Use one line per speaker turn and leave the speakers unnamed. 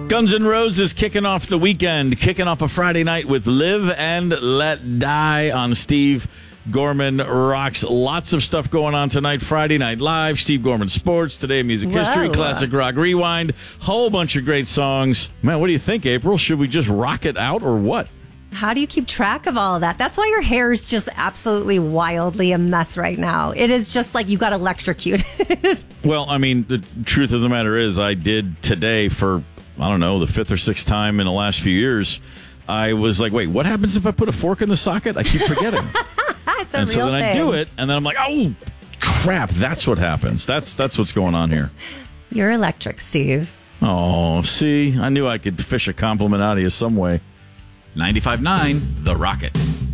Guns N' Roses kicking off the weekend, kicking off a Friday night with Live and Let Die on Steve Gorman Rocks. Lots of stuff going on tonight. Friday Night Live, Steve Gorman Sports, Today in Music History, Classic Rock Rewind, whole bunch of great songs. Man, what do you think, April? Should we just rock it out or what?
How do you keep track of all of that? That's why your hair is just absolutely wildly a mess right now. It is just like you got electrocuted.
Well, I mean, the truth of the matter is I did today for, I don't know, the fifth or sixth time in the last few years. I was like, wait, what happens if I put a fork in the socket? I keep forgetting.
It's a
and
real
so then
thing.
I do it, and then I'm like, oh, crap, that's what happens. That's what's going on here.
You're electric, Steve.
Oh, see, I knew I could fish a compliment out of you some way.
95.9 The Rocket.